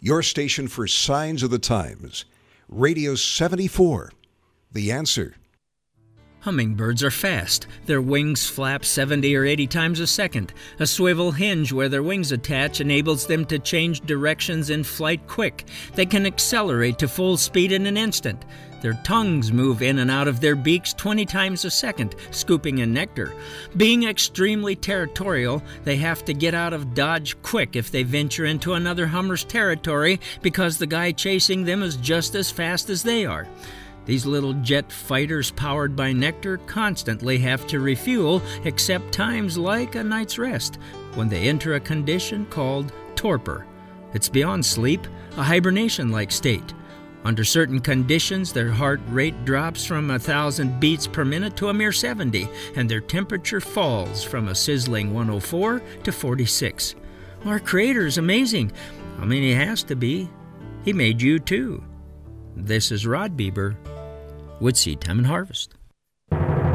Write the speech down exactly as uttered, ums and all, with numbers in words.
Your station for Signs of the Times. Radio seventy-four. The Answer. Hummingbirds are fast. Their wings flap seventy or eighty times a second. A swivel hinge where their wings attach enables them to change directions in flight quick. They can accelerate to full speed in an instant. Their tongues move in and out of their beaks twenty times a second, scooping in nectar. Being extremely territorial, they have to get out of Dodge quick if they venture into another hummer's territory because the guy chasing them is just as fast as they are. These little jet fighters powered by nectar constantly have to refuel, except times like a night's rest, when they enter a condition called torpor. It's beyond sleep, a hibernation-like state. Under certain conditions, their heart rate drops from a thousand beats per minute to a mere seventy, and their temperature falls from a sizzling one oh four to forty-six. Our Creator's amazing. I mean, He has to be. He made you too. This is Rod Bieber with Seed Time and Harvest.